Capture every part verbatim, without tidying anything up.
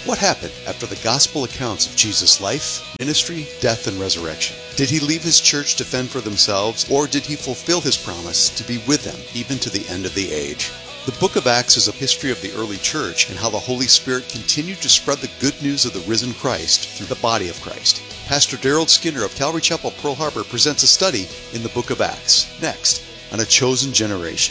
What happened after the gospel accounts of Jesus' life, ministry, death, and resurrection? Did he leave his church to fend for themselves, or did he fulfill his promise to be with them even to the end of the age? The book of Acts is a history of the early church and how the Holy Spirit continued to spread the good news of the risen Christ through the body of Christ. Pastor Daryl Skinner of Calvary Chapel, Pearl Harbor presents a study in the book of Acts, next on A Chosen Generation.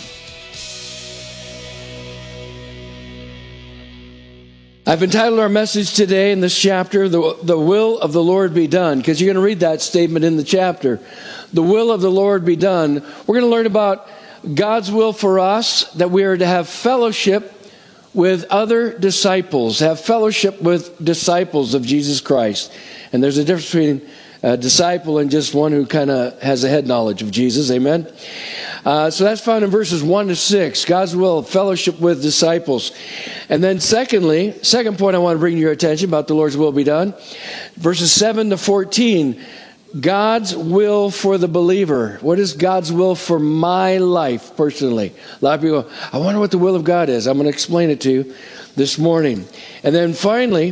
I've entitled our message today in this chapter, The, the Will of the Lord Be Done, because you're going to read that statement in the chapter. The will of the Lord be done. We're going to learn about God's will for us, that we are to have fellowship with other disciples, have fellowship with disciples of Jesus Christ. And there's a difference between a disciple and just one who kind of has a head knowledge of Jesus. Amen. Uh, so that's found in verses one to six. God's will, fellowship with disciples. And then secondly, second point I want to bring to your attention about the Lord's will be done. Verses seven to fourteen. God's will for the believer. What is God's will for my life personally? A lot of people go, I wonder what the will of God is. I'm going to explain it to you this morning. And then finally,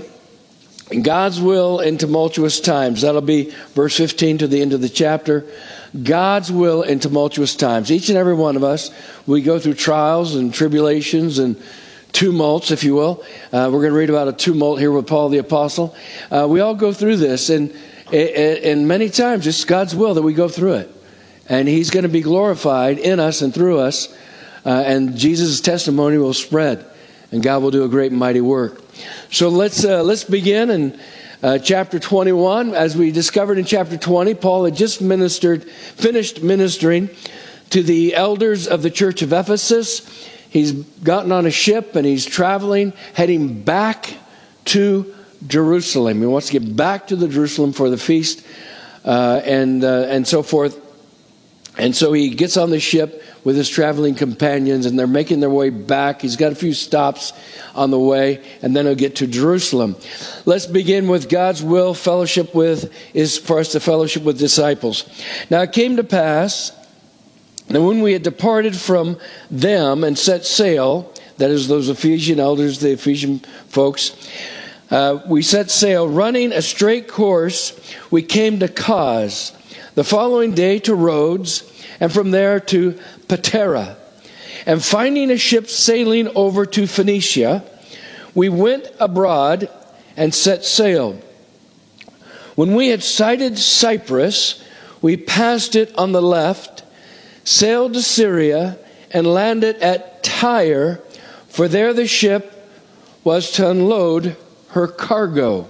God's will in tumultuous times. That'll be verse fifteen to the end of the chapter. God's will in tumultuous times. Each and every one of us, we go through trials and tribulations and tumults, if you will. Uh, we're going to read about a tumult here with Paul the Apostle. Uh, we all go through this, and, and many times it's God's will that we go through it. And He's going to be glorified in us and through us, uh, and Jesus' testimony will spread, and God will do a great and mighty work. So let's uh, let's begin in uh, chapter twenty-one. As we discovered in chapter twenty, Paul had just ministered, finished ministering to the elders of the church of Ephesus. He's gotten on a ship and he's traveling, heading back to Jerusalem. He wants to get back to the Jerusalem for the feast uh, and uh, and so forth. And so he gets on the ship with his traveling companions, and they're making their way back. He's got a few stops on the way, and then he'll get to Jerusalem. Let's begin with God's will. Fellowship with is for us to fellowship with disciples. Now it came to pass that when we had departed from them and set sail, that is those Ephesian elders, the Ephesian folks, uh, we set sail, running a straight course, we came to Cos. The following day to Rhodes, and from there to Patara. And finding a ship sailing over to Phoenicia, we went abroad and set sail. When we had sighted Cyprus, we passed it on the left, sailed to Syria, and landed at Tyre, for there the ship was to unload her cargo.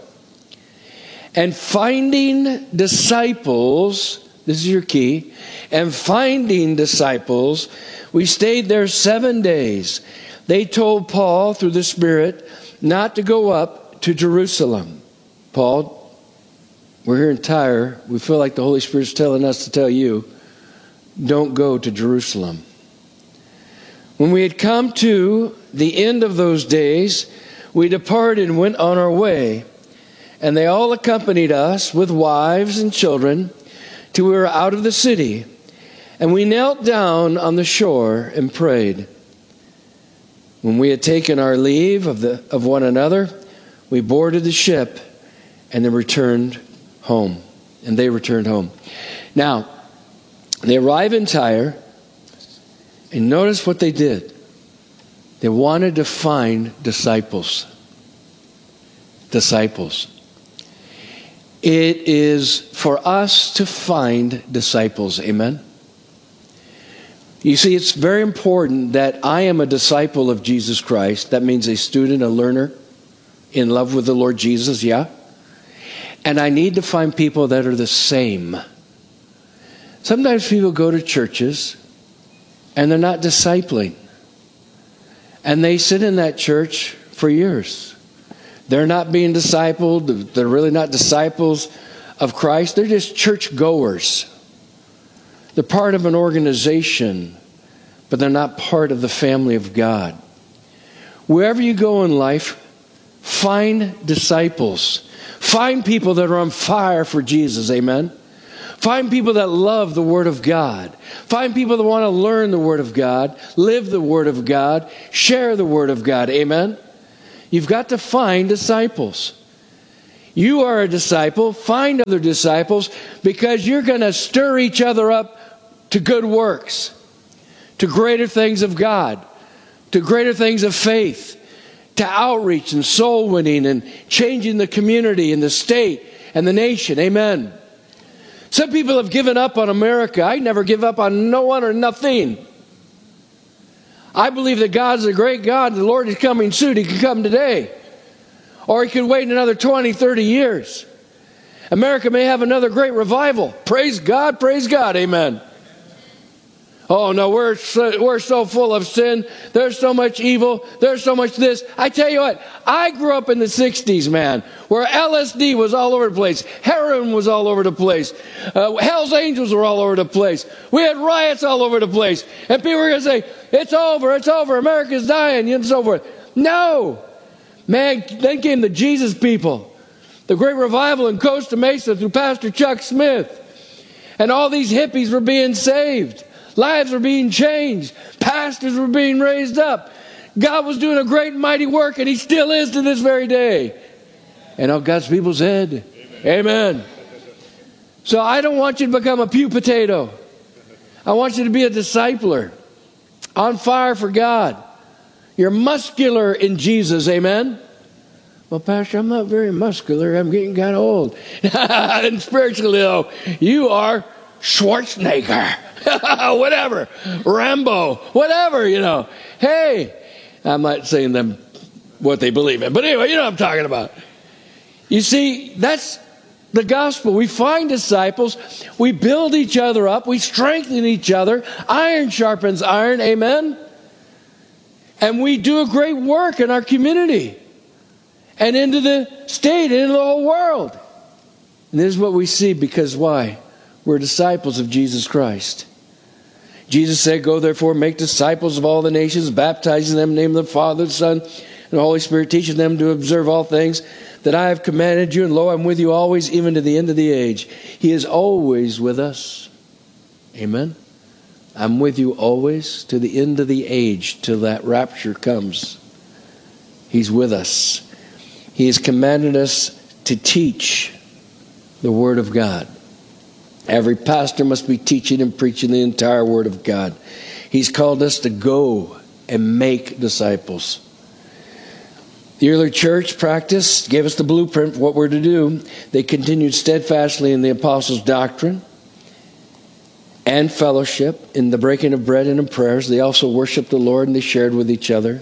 And finding disciples, this is your key, and finding disciples, we stayed there seven days. They told Paul through the Spirit not to go up to Jerusalem. Paul, we're here in Tyre. We feel like the Holy Spirit's telling us to tell you, don't go to Jerusalem. When we had come to the end of those days, we departed and went on our way. And they all accompanied us with wives and children till we were out of the city. And we knelt down on the shore and prayed. When we had taken our leave of the of one another, we boarded the ship and then returned home. And they returned home. Now, they arrive in Tyre, and notice what they did. They wanted to find disciples. Disciples. It is for us to find disciples. Amen. You see, it's very important that I am a disciple of Jesus Christ. That means a student, a learner, in love with the Lord Jesus, yeah? And I need to find people that are the same. Sometimes people go to churches and they're not discipling. And they sit in that church for years. They're not being discipled. They're really not disciples of Christ. They're just church goers. They're part of an organization, but they're not part of the family of God. Wherever you go in life, find disciples. Find people that are on fire for Jesus. Amen. Find people that love the Word of God. Find people that want to learn the Word of God, live the Word of God, share the Word of God. Amen. You've got to find disciples. You are a disciple. Find other disciples, because you're going to stir each other up to good works, to greater things of God, to greater things of faith, to outreach and soul winning and changing the community and the state and the nation. Amen. Some people have given up on America. I never give up on no one or nothing. I believe that God's a great God. The Lord is coming soon. He can come today. Or He could wait another twenty, thirty years. America may have another great revival. Praise God, praise God. Amen. Oh, no, we're so, we're so full of sin. There's so much evil. There's so much this. I tell you what, I grew up in the sixties, man, where L S D was all over the place. Heroin was all over the place. Uh, Hell's Angels were all over the place. We had riots all over the place. And people were going to say, it's over, it's over, America's dying, and so forth. No. Man, then came the Jesus people. The great revival in Costa Mesa through Pastor Chuck Smith. And all these hippies were being saved. Lives were being changed. Pastors were being raised up. God was doing a great and mighty work, and He still is to this very day. And all God's people said, Amen. Amen. So I don't want you to become a pew potato. I want you to be a discipler, on fire for God. You're muscular in Jesus. Amen. Well, Pastor, I'm not very muscular. I'm getting kind of old. And spiritually, though, you are Schwarzenegger. Whatever. Rambo. Whatever, you know. Hey, I'm not saying them what they believe in. But anyway, you know what I'm talking about. You see, that's the gospel. We find disciples. We build each other up. We strengthen each other. Iron sharpens iron. Amen. And we do a great work in our community. And into the state, into the whole world. And this is what we see, because why? We're disciples of Jesus Christ. Jesus said, go therefore, make disciples of all the nations, baptizing them in the name of the Father, the Son, and the Holy Spirit, teaching them to observe all things that I have commanded you. And lo, I'm with you always, even to the end of the age. He is always with us. Amen. I'm with you always to the end of the age, till that rapture comes. He's with us. He has commanded us to teach the Word of God. Every pastor must be teaching and preaching the entire Word of God. He's called us to go and make disciples. The early church practice gave us the blueprint for what we're to do. They continued steadfastly in the apostles' doctrine and fellowship, in the breaking of bread and in prayers. They also worshiped the Lord, and they shared with each other.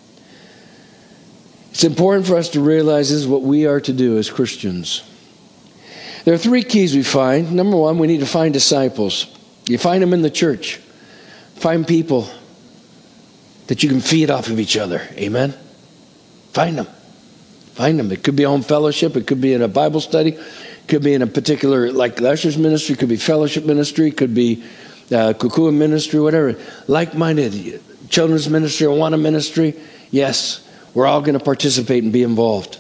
It's important for us to realize this is what we are to do as Christians. There are three keys we find. Number one, we need to find disciples. You find them in the church. Find people that you can feed off of each other. Amen? Find them. Find them. It could be home fellowship. It could be in a Bible study. It could be in a particular, like Usher's ministry. It could be fellowship ministry. It could be uh, Kukua ministry, whatever. Like-minded. Children's ministry, Awana ministry. Yes, we're all going to participate and be involved.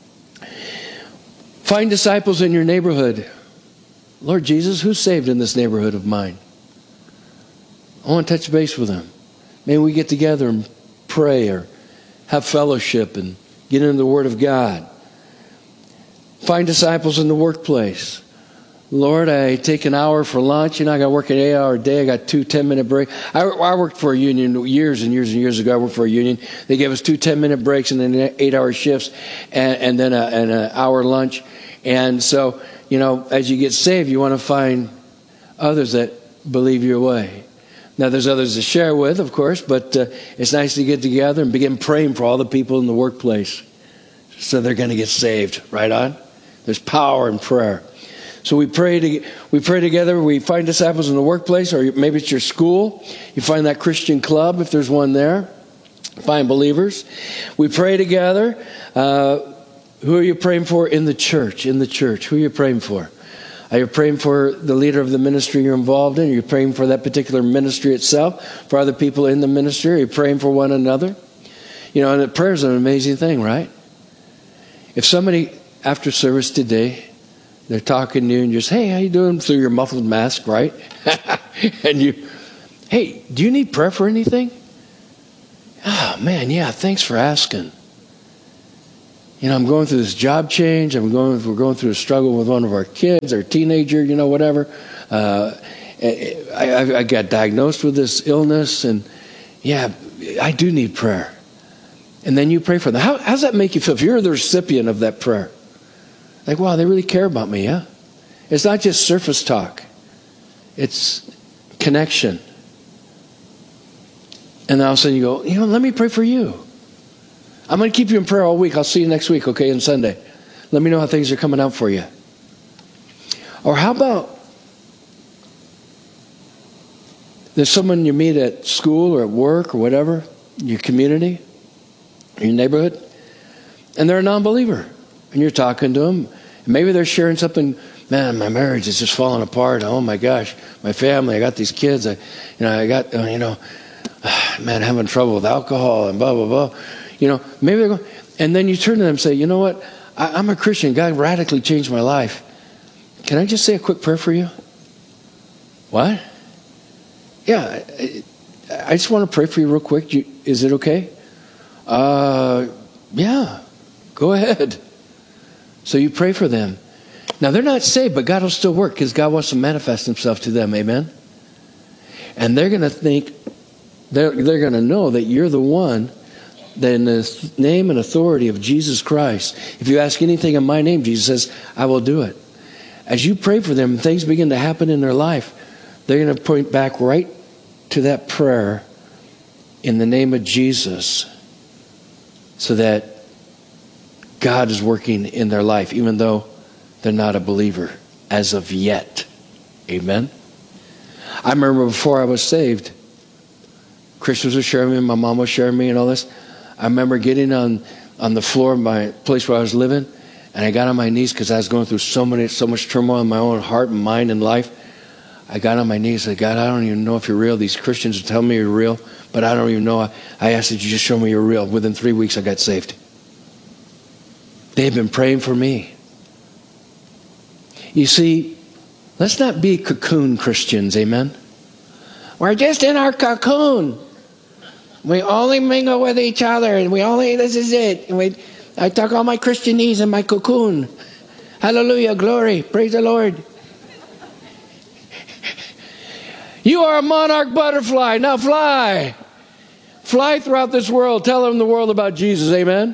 Find disciples in your neighborhood. Lord Jesus, who's saved in this neighborhood of mine? I want to touch base with them. Maybe we get together and pray or have fellowship and get into the Word of God. Find disciples in the workplace. Lord, I take an hour for lunch. You know, I got to work an eight-hour day. I got two ten-minute breaks. I, I worked for a union years and years and years ago. I worked for a union. They gave us two ten-minute breaks and then eight-hour shifts and, and then a, and an hour lunch. And so, you know, as you get saved, you want to find others that believe your way. Now, there's others to share with, of course, but uh, it's nice to get together and begin praying for all the people in the workplace so they're going to get saved. Right on? There's power in prayer. So we pray to, we pray together. We find disciples in the workplace, or maybe it's your school. You find that Christian club if there's one there. Find believers. We pray together. Uh, who are you praying for in the church? In the church, who are you praying for? Are you praying for the leader of the ministry you're involved in? Are you praying for that particular ministry itself? For other people in the ministry? Are you praying for one another? You know, and prayer is an amazing thing, right? If somebody after service today, they're talking to you and just, hey, how you doing? Through your muffled mask, right? And you, hey, do you need prayer for anything? Oh, man, yeah, thanks for asking. You know, I'm going through this job change. I'm going. We're going through a struggle with one of our kids, our teenager. You know, whatever. Uh, I, I, I got diagnosed with this illness, and yeah, I do need prayer. And then you pray for them. How, how does that make you feel if you're the recipient of that prayer? Like, wow, they really care about me, yeah? It's not just surface talk. It's connection. And then all of a sudden you go, you know, let me pray for you. I'm going to keep you in prayer all week. I'll see you next week, okay, on Sunday. Let me know how things are coming out for you. Or how about there's someone you meet at school or at work or whatever, your community, your neighborhood, and they're a non-believer. And you're talking to them. And maybe they're sharing something, man, my marriage is just falling apart. Oh my gosh, my family, I got these kids. I, you know, I got, uh, you know, man, having trouble with alcohol and blah, blah, blah. You know, maybe they're going, and then you turn to them and say, you know what? I, I'm a Christian. God radically changed my life. Can I just say a quick prayer for you? What? Yeah, I, I just want to pray for you real quick. You, is it okay? Uh, yeah, go ahead. So you pray for them. Now, they're not saved, but God will still work because God wants to manifest himself to them. Amen? And they're going to think, they're, they're going to know that you're the one that in the name and authority of Jesus Christ, if you ask anything in my name, Jesus says, I will do it. As you pray for them, things begin to happen in their life. They're going to point back right to that prayer in the name of Jesus so that God is working in their life, even though they're not a believer as of yet. Amen? I remember before I was saved, Christians were sharing me, my mom was sharing me and all this. I remember getting on, on the floor of my place where I was living, and I got on my knees because I was going through so many, so much turmoil in my own heart and mind and life. I got on my knees and said, God, I don't even know if you're real. These Christians are telling me you're real, but I don't even know. I, I asked that you just show me you're real. Within three weeks, I got saved. They've been praying for me. You see, let's not be cocoon Christians, amen? We're just in our cocoon. We only mingle with each other, and we only, this is it. And we, I tuck all my Christianese in my cocoon. Hallelujah, glory, praise the Lord. You are a monarch butterfly, now fly. Fly throughout this world, tell them the world about Jesus, amen?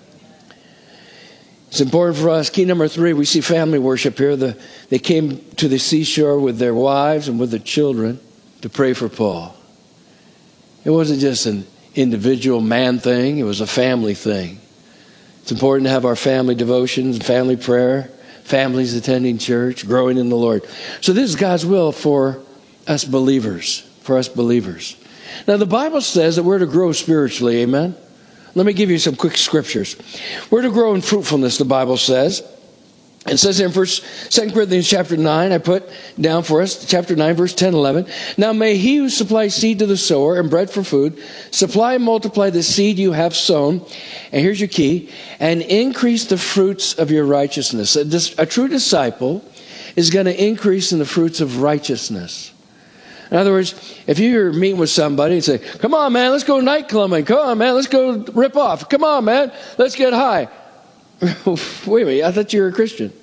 It's important for us. Key number three, we see family worship here. The, they came to the seashore with their wives and with their children to pray for Paul. It wasn't just an individual man thing. It was a family thing. It's important to have our family devotions, family prayer, families attending church, growing in the Lord. So this is God's will for us believers, for us believers. Now the Bible says that we're to grow spiritually, amen? Let me give you some quick scriptures. We're to grow in fruitfulness, the Bible says. It says here in First, Second Corinthians chapter nine, I put down for us, chapter nine, verse ten, eleven. Now may he who supplies seed to the sower and bread for food, supply and multiply the seed you have sown, and here's your key, and increase the fruits of your righteousness. A, dis, a true disciple is going to increase in the fruits of righteousness. In other words, if you're meeting with somebody and say, come on, man, let's go night clubbing. Come on, man, let's go rip off. Come on, man, let's get high. Wait a minute, I thought you were a Christian.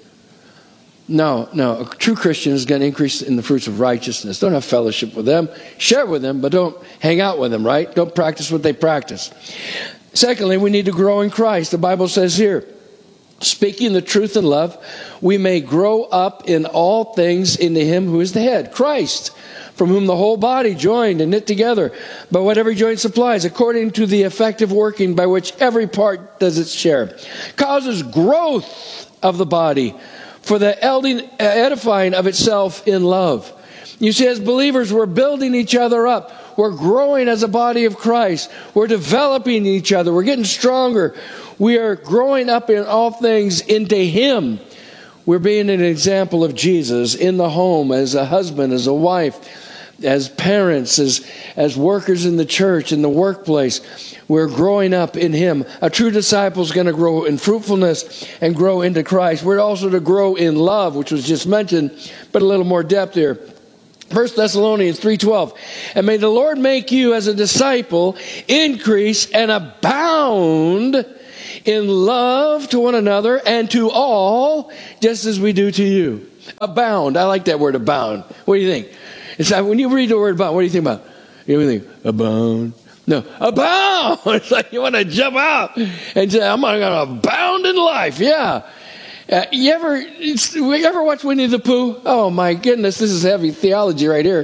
No, no, a true Christian is going to increase in the fruits of righteousness. Don't have fellowship with them. Share with them, but don't hang out with them, right? Don't practice what they practice. Secondly, we need to grow in Christ. The Bible says here, speaking the truth in love, we may grow up in all things into him who is the head, Christ, from whom the whole body joined and knit together by whatever joint supplies, according to the effective working by which every part does its share, causes growth of the body for the edifying of itself in love. You see, as believers, we're building each other up. We're growing as a body of Christ. We're developing each other. We're getting stronger. We are growing up in all things into him. We're being an example of Jesus in the home, as a husband, as a wife, as parents, as, as workers in the church, in the workplace. We're growing up in him. A true disciple is going to grow in fruitfulness and grow into Christ. We're also to grow in love, which was just mentioned, but a little more depth here. First Thessalonians three twelve. And may the Lord make you as a disciple increase and abound in love to one another and to all, just as we do to you. Abound. I like that word, abound. What do you think? It's like when you read the word abound, what do you think about? You think, abound? No, abound. It's like you want to jump out and say, I'm going to abound in life. Yeah. Uh, you ever, it's, you ever watch Winnie the Pooh? Oh my goodness, this is heavy theology right here.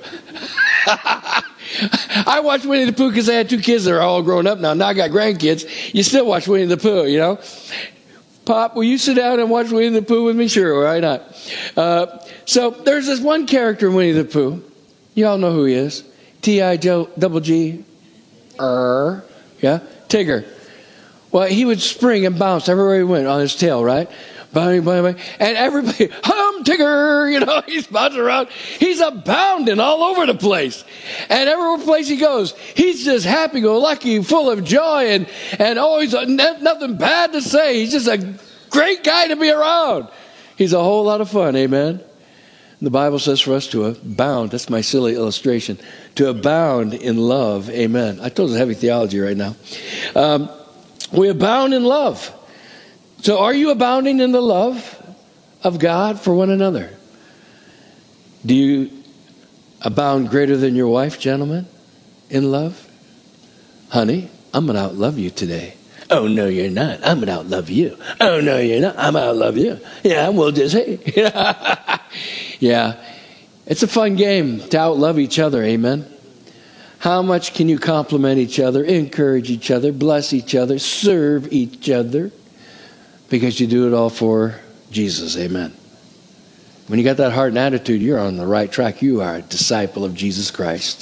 I watched Winnie the Pooh because I had two kids that are all grown up now. Now I got grandkids. You still watch Winnie the Pooh, you know. Pop, will you sit down and watch Winnie the Pooh with me? Sure, why not? Uh, so there's this one character in Winnie the Pooh. You all know who he is. T I double G. Er, yeah, Tigger. Well, he would spring and bounce everywhere he went on his tail, right? Boing, boing, boing. And everybody, hum, Tigger, you know, he's bouncing around. He's abounding all over the place. And every place he goes, he's just happy-go-lucky, full of joy, and, and always nothing bad to say. He's just a great guy to be around. He's a whole lot of fun, amen? The Bible says for us to abound. That's my silly illustration. To abound in love, amen. I told you heavy theology right now. Um, we abound in love. So are you abounding in the love of God for one another? Do you abound greater than your wife, gentlemen, in love? Honey, I'm going to outlove you today. Oh, no, you're not. I'm going to outlove you. Oh, no, you're not. I'm going to outlove you. Yeah, we'll just, hey. Yeah, it's a fun game to outlove each other, amen? How much can you compliment each other, encourage each other, bless each other, serve each other? Because you do it all for Jesus, amen. When you got that heart and attitude, you're on the right track. You are a disciple of Jesus Christ.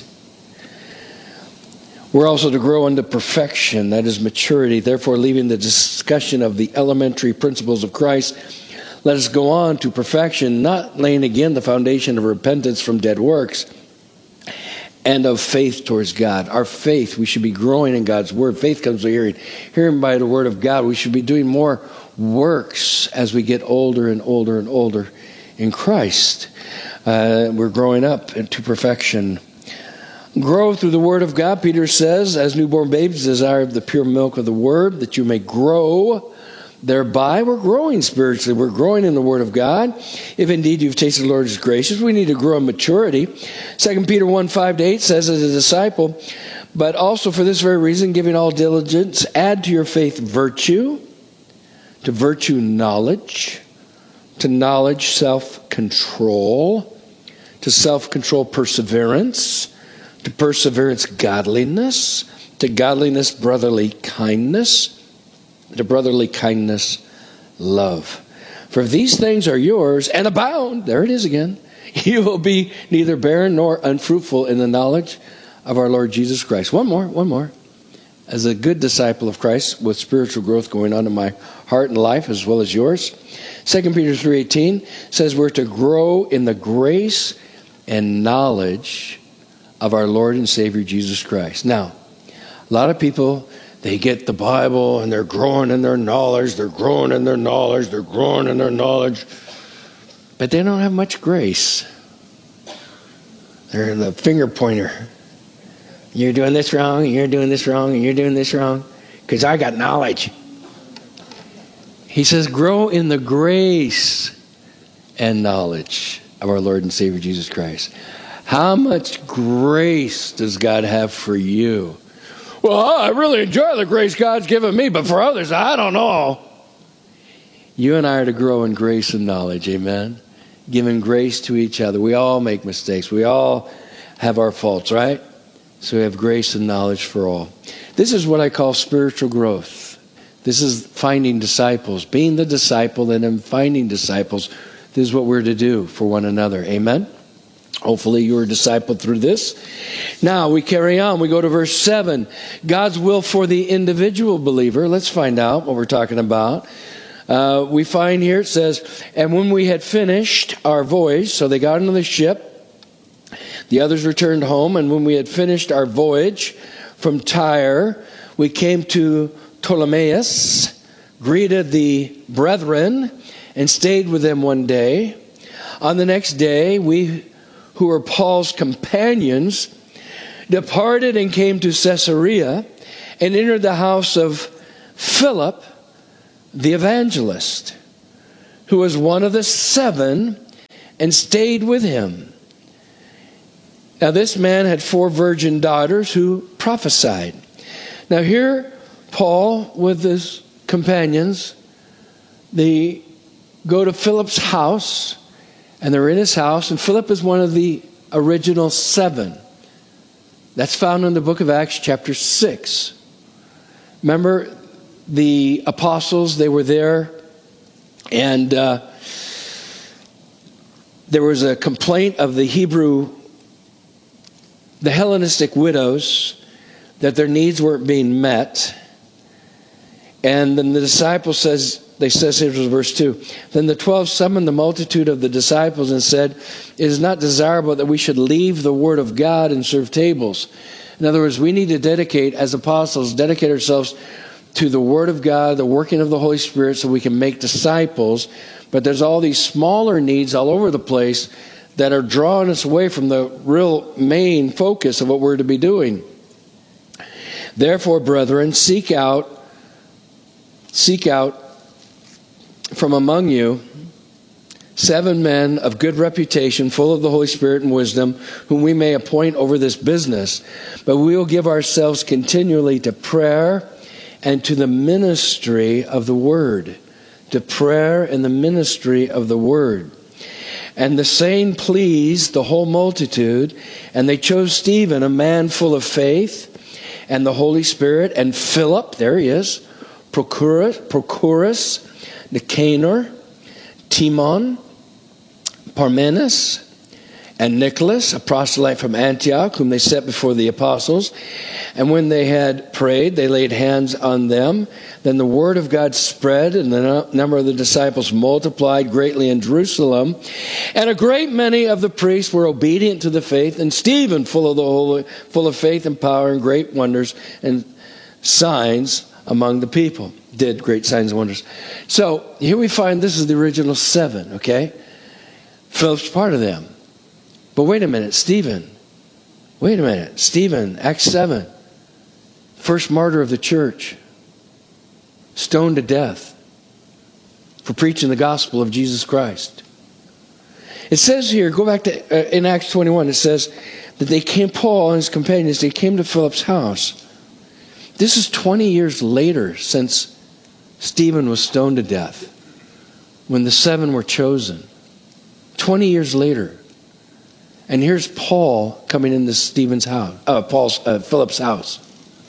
We're also to grow into perfection, that is maturity. Therefore, leaving the discussion of the elementary principles of Christ, let us go on to perfection, not laying again the foundation of repentance from dead works and of faith towards God. Our faith, we should be growing in God's word. Faith comes by hearing, hearing by the word of God. We should be doing more works as we get older and older and older in Christ. Uh, we're growing up into perfection. Grow through the word of God, Peter says, as newborn babes desire the pure milk of the word, that you may grow thereby. We're growing spiritually. We're growing in the word of God. If indeed you've tasted the Lord is gracious, we need to grow in maturity. Second Peter one, five to eight says, as a disciple, but also for this very reason, giving all diligence, add to your faith virtue, to virtue knowledge, to knowledge self-control, to self-control perseverance, to perseverance godliness, to godliness brotherly kindness, to brotherly kindness love. For if these things are yours and abound, there it is again, you will be neither barren nor unfruitful in the knowledge of our Lord Jesus Christ. One more, one more. As a good disciple of Christ with spiritual growth going on in my heart and life as well as yours, Second Peter three eighteen says we're to grow in the grace and knowledge of our Lord and Savior Jesus Christ. Now, a lot of people, they get the Bible and they're growing in their knowledge, they're growing in their knowledge, they're growing in their knowledge, but they don't have much grace. They're the finger pointer. You're doing this wrong, and you're doing this wrong, and you're doing this wrong, because I got knowledge. He says, grow in the grace and knowledge of our Lord and Savior Jesus Christ. How much grace does God have for you? Well, I really enjoy the grace God's given me, but for others, I don't know. You and I are to grow in grace and knowledge, amen? Giving grace to each other. We all make mistakes. We all have our faults, right? So we have grace and knowledge for all. This is what I call spiritual growth. This is finding disciples. Being the disciple and then finding disciples. This is what we're to do for one another. Amen? Hopefully you were discipled through this. Now we carry on. We go to verse seven. God's will for the individual believer. Let's find out what we're talking about. Uh, we find here it says, and when we had finished our voyage, so they got into the ship, the others returned home, and when we had finished our voyage from Tyre, we came to Ptolemais, greeted the brethren, and stayed with them one day. On the next day, we who were Paul's companions departed and came to Caesarea and entered the house of Philip, the evangelist, who was one of the seven and stayed with him. Now this man had four virgin daughters who prophesied. Now here Paul with his companions, they go to Philip's house, and they're in his house, and Philip is one of the original seven. That's found in the book of Acts chapter six. Remember the apostles, they were there, and uh, there was a complaint of the Hebrew, the Hellenistic widows, that their needs weren't being met. And then the disciple says, they says, here's verse two. Then the twelve summoned the multitude of the disciples and said, it is not desirable that we should leave the word of God and serve tables. In other words, we need to dedicate, as apostles, dedicate ourselves to the word of God, the working of the Holy Spirit, so we can make disciples. But there's all these smaller needs all over the place that are drawing us away from the real main focus of what we're to be doing. Therefore, brethren, seek out, seek out from among you seven men of good reputation, full of the Holy Spirit and wisdom, whom we may appoint over this business. But we will give ourselves continually to prayer and to the ministry of the word. To prayer and the ministry of the word. And the saying pleased the whole multitude, and they chose Stephen, a man full of faith and the Holy Spirit, and Philip, there he is, Prochorus, Prochorus, Nicanor, Timon, Parmenas, and Nicholas, a proselyte from Antioch, whom they set before the apostles. And when they had prayed, they laid hands on them. Then the word of God spread, and the number of the disciples multiplied greatly in Jerusalem. And a great many of the priests were obedient to the faith, and Stephen, full of the Holy, full of faith and power, and great wonders and signs among the people. Did great signs and wonders. So here we find this is the original seven, okay? Philip's part of them. But wait a minute, Stephen. Wait a minute, Stephen, Acts seven. First martyr of the church. Stoned to death for preaching the gospel of Jesus Christ. It says here, go back to, uh, in Acts twenty-one, it says that they came, Paul and his companions, they came to Philip's house. This is twenty years later since Stephen was stoned to death, when the seven were chosen. twenty years later. And here's Paul coming into Stephen's house, uh, Paul's, uh, Philip's house.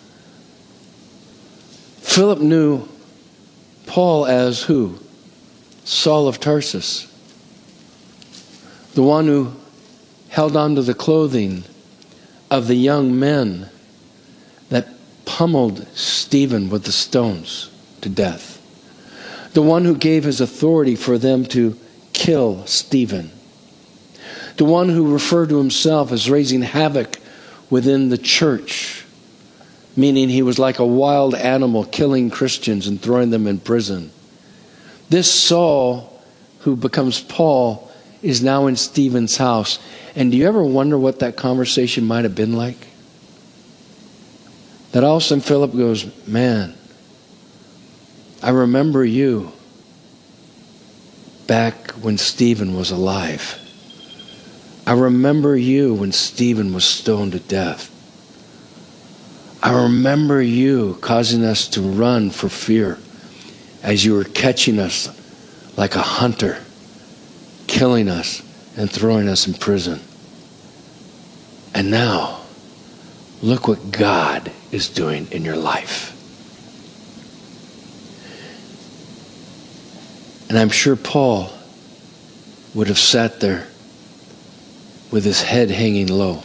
Philip knew Paul as who? Saul of Tarsus. The one who held on to the clothing of the young men that pummeled Stephen with the stones to death. The one who gave his authority for them to kill Stephen. The one who referred to himself as raising havoc within the church, meaning he was like a wild animal killing Christians and throwing them in prison. This Saul, who becomes Paul, is now in Stephen's house. And do you ever wonder what that conversation might have been like? That all of a sudden Philip goes, man, I remember you back when Stephen was alive. I remember you when Stephen was stoned to death. I remember you causing us to run for fear as you were catching us like a hunter, killing us and throwing us in prison. And now, look what God is doing in your life. And I'm sure Paul would have sat there with his head hanging low.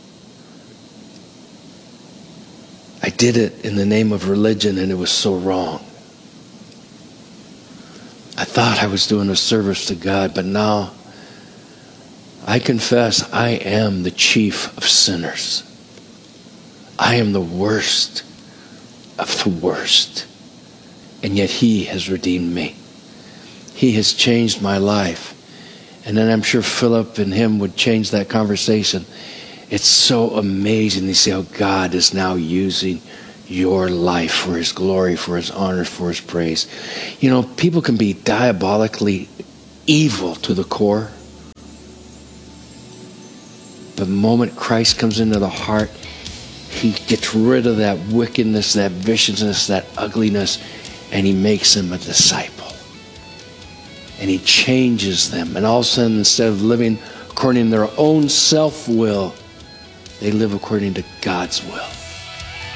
I did it in the name of religion and it was so wrong. I thought I was doing a service to God, but now I confess I am the chief of sinners. I am the worst of the worst. And yet He has redeemed me. He has changed my life. And then I'm sure Philip and him would change that conversation. It's so amazing to see how God is now using your life for his glory, for his honor, for his praise. You know, people can be diabolically evil to the core. But the moment Christ comes into the heart, he gets rid of that wickedness, that viciousness, that ugliness, and he makes them a disciple. And he changes them. And all of a sudden, instead of living according to their own self-will, they live according to God's will.